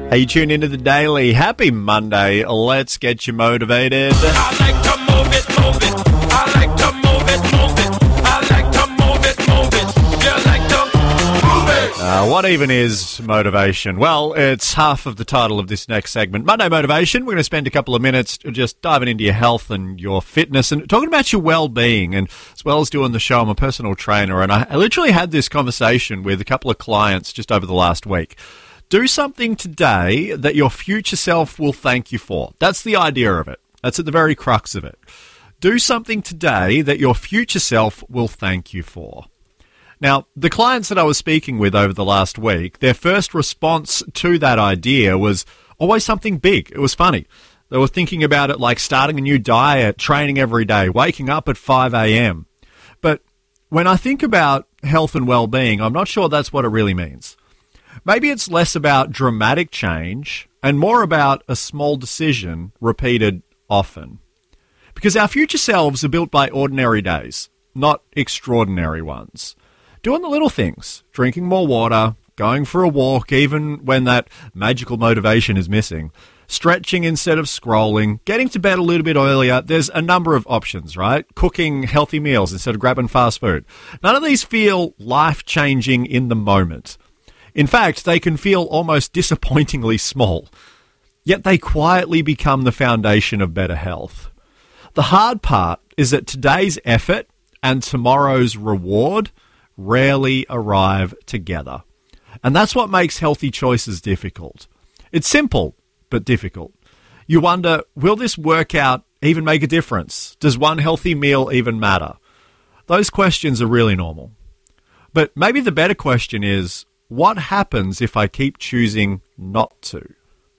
Hey, you tune into the Daily. Happy Monday. Let's get you motivated. I like to move it, move it. I like to move it, move it. I like to move it, move it. You like to move it. What even is motivation? Well, it's half of the title of this next segment. Monday Motivation. We're going to spend a couple of minutes just diving into your health and your fitness and talking about your well-being. And as well as doing the show, I'm a personal trainer, and I literally had this conversation with a couple of clients just over the last week. Do something today that your future self will thank you for. That's the idea of it. That's at the very crux of it. Do something today that your future self will thank you for. Now, the clients that I was speaking with over the last week, their first response to that idea was always something big. It was funny. They were thinking about it like starting a new diet, training every day, waking up at 5 a.m. But when I think about health and well-being, I'm not sure that's what it really means. Maybe it's less about dramatic change and more about a small decision repeated often. Because our future selves are built by ordinary days, not extraordinary ones. Doing the little things, drinking more water, going for a walk even when that magical motivation is missing, stretching instead of scrolling, getting to bed a little bit earlier. There's a number of options, right? Cooking healthy meals instead of grabbing fast food. None of these feel life-changing in the moment. In fact, they can feel almost disappointingly small, yet they quietly become the foundation of better health. The hard part is that today's effort and tomorrow's reward rarely arrive together. And that's what makes healthy choices difficult. It's simple, but difficult. You wonder, will this workout even make a difference? Does one healthy meal even matter? Those questions are really normal. But maybe the better question is, what happens if I keep choosing not to?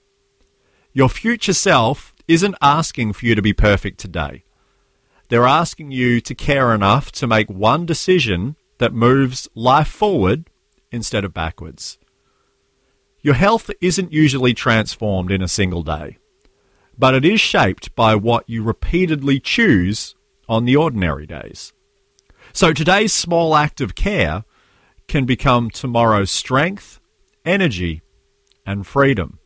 Your future self isn't asking for you to be perfect today. They're asking you to care enough to make one decision that moves life forward instead of backwards. Your health isn't usually transformed in a single day, but it is shaped by what you repeatedly choose on the ordinary days. So today's small act of care can become tomorrow's strength, energy, and freedom.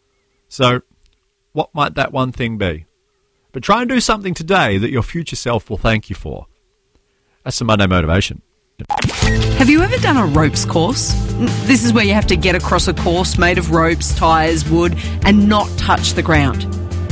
So, what might that one thing be? But try and do something today that your future self will thank you for. That's the Monday Motivation. Have you ever done a ropes course? This is where you have to get across a course made of ropes, tyres, wood, and not touch the ground.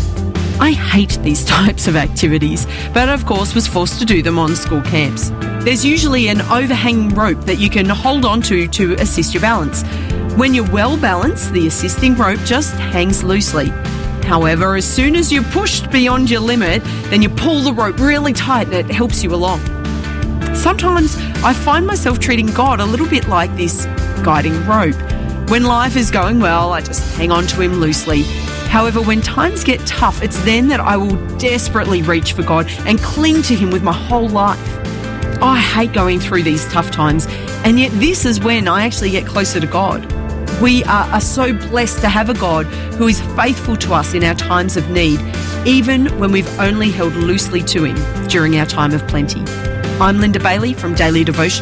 I hate these types of activities, but of course was forced to do them on school camps. There's usually an overhanging rope that you can hold onto to assist your balance. When you're well balanced, the assisting rope just hangs loosely. However, as soon as you're pushed beyond your limit, then you pull the rope really tight and it helps you along. Sometimes I find myself treating God a little bit like this guiding rope. When life is going well, I just hang on to him loosely. However, when times get tough, it's then that I will desperately reach for God and cling to him with my whole life. I hate going through these tough times, and yet this is when I actually get closer to God. We are so blessed to have a God who is faithful to us in our times of need, even when we've only held loosely to him during our time of plenty. I'm Linda Bailey from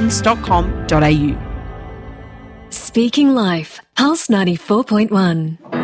dailydevotions.com.au. Speaking Life, Pulse 94.1.